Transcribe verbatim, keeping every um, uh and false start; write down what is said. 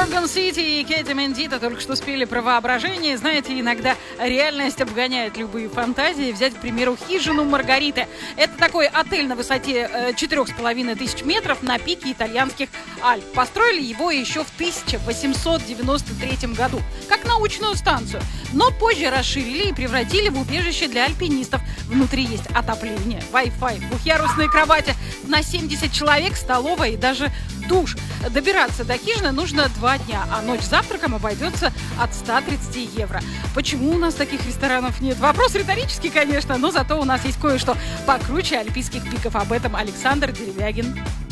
Морган Сити и Кэти Мендита только что спели про воображение. Знаете, иногда реальность обгоняет любые фантазии. Взять, к примеру, хижину Маргариты. Это такой отель на высоте четырех с половиной тысяч метров на пике итальянских Альп. Построили его еще в тысяча восемьсот девяносто третьем году, как научную станцию. Но позже расширили и превратили в убежище для альпинистов. Внутри есть отопление, Wi-Fi, двухъярусные кровати на семьдесят человек, столовая и даже душ. Добираться до хижины нужно два дня, а ночь с завтраком обойдется от ста тридцати евро. Почему у нас таких ресторанов нет? Вопрос риторический, конечно, но зато у нас есть кое-что покруче альпийских пиков. Об этом Александр Деревягин.